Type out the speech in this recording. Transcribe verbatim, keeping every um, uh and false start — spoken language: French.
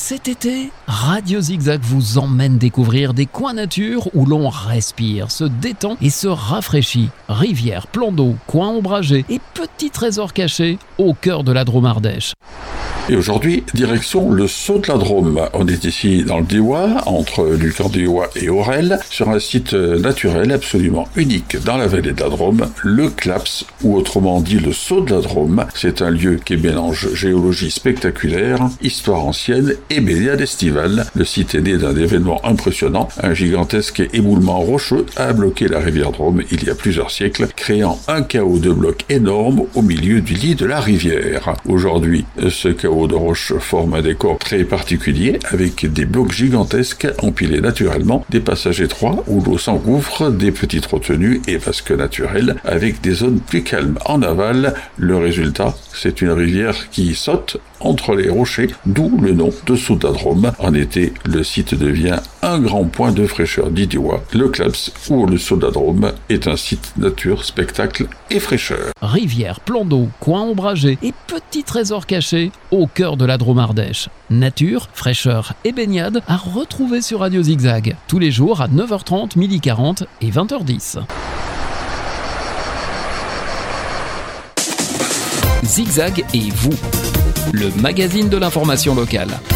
Cet été, Radio Zigzag vous emmène découvrir des coins nature où l'on respire, se détend et se rafraîchit. Rivières, plans d'eau, coins ombragés et petits trésors cachés au cœur de la Drôme Ardèche. Et aujourd'hui, direction le Saut de la Drôme. On est ici dans le Diois, entre Lucan-Diois et Aurel, sur un site naturel absolument unique dans la vallée de la Drôme, le Claps, ou autrement dit le Saut de la Drôme. C'est un lieu qui mélange géologie spectaculaire, histoire ancienne et baignade estivale. Le site est né d'un événement impressionnant. Un gigantesque éboulement rocheux a bloqué la rivière Drôme il y a plusieurs siècles, créant un chaos de blocs énorme au milieu du lit de la rivière. Aujourd'hui, ce chaos de roches forme un décor très particulier avec des blocs gigantesques empilés naturellement, des passages étroits où l'eau s'engouffre, des petites retenues et vasques naturelles avec des zones plus calmes en aval. Le résultat, c'est une rivière qui saute entre les rochers, d'où le nom de Saut de la Drôme. En été, le site devient un grand point de fraîcheur d'Idiois. Le Claps, ou le Saut de la Drôme, est un site nature, spectacle et fraîcheur. Rivières, plans d'eau, coins ombragés et petits trésors cachés au cœur de la Drôme Ardèche. Nature, fraîcheur et baignade à retrouver sur Radio Zigzag, tous les jours à neuf heures trente, midi quarante et vingt heures dix. Zigzag et vous, le magazine de l'information locale.